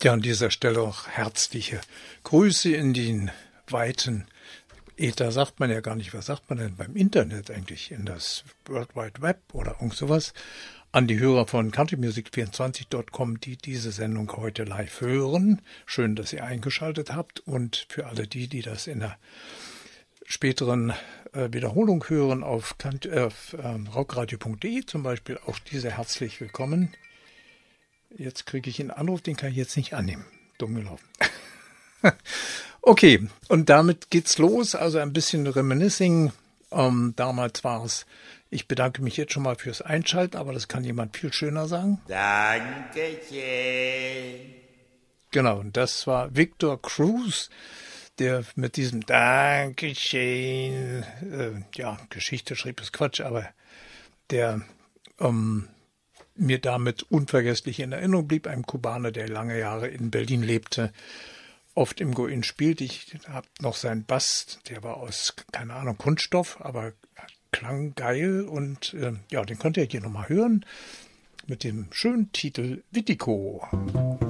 Ja, an dieser Stelle auch herzliche Grüße in den weiten Äther, sagt man ja gar nicht. Was sagt man denn beim Internet eigentlich? In das World Wide Web oder irgend sowas? An die Hörer von countrymusic24.com, die diese Sendung heute live hören. Schön, dass ihr eingeschaltet habt. Und für alle die das in der späteren Wiederholung hören auf rockradio.de zum Beispiel, auch diese herzlich willkommen. Jetzt kriege ich einen Anruf, den kann ich jetzt nicht annehmen. Dumm gelaufen. Okay, und damit geht's los. Also ein bisschen Reminiscing. Damals war es, ich bedanke mich jetzt schon mal fürs Einschalten, aber das kann jemand viel schöner sagen. Dankeschön. Genau, und das war Victor Cruz, der mit diesem Dankeschön, Geschichte schrieb ist Quatsch, aber der mir damit unvergesslich in Erinnerung blieb, einem Kubaner, der lange Jahre in Berlin lebte, oft im Go-In spielt. Ich habe noch seinen Bass, der war aus, keine Ahnung, Kunststoff, aber klang geil und den könnt ihr hier nochmal hören mit dem schönen Titel Witiko.